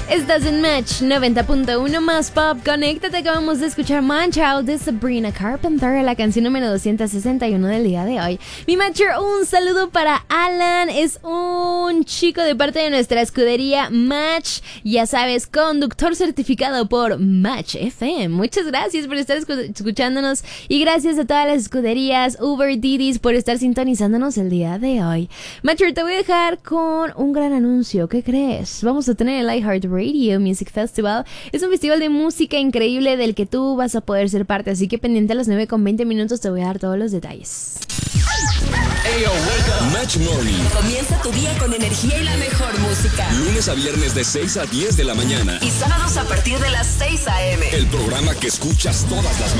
Estás en Match 90.1 más pop. Conéctate, acabamos de escuchar Man Child de Sabrina Carpenter, la canción número 261 del día de hoy. Mi Matcher, un saludo para Alan, es un chico de parte de nuestra escudería Match, ya sabes, conductor certificado por Match FM. Muchas gracias por estar escuchándonos y gracias a todas las escuderías Uber, Didis por estar sintonizándonos el día de hoy. Matcher, te voy a dejar con un gran anuncio. ¿Qué crees? Vamos a tener el iHeartRadio Music Festival. Es un festival de música increíble del que tú vas a poder ser parte, así que pendiente a las 9:20 te voy a dar todos los detalles. Hey, yo, wake up. Match Morning. Comienza tu día con energía y la mejor música. Lunes a viernes de 6 a 10 de la mañana. Y sábados a partir de las 6 a.m. El programa que escuchas todas las mañanas.